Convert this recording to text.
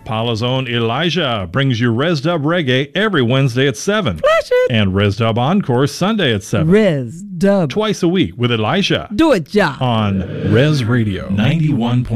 Paula's own Elijah brings you Res Dub Reggae every Wednesday at 7. Flash it. And Res Dub Encore Sunday at 7. Res Dub. Twice a week with Elijah. Do it, ja. On Res Radio 91.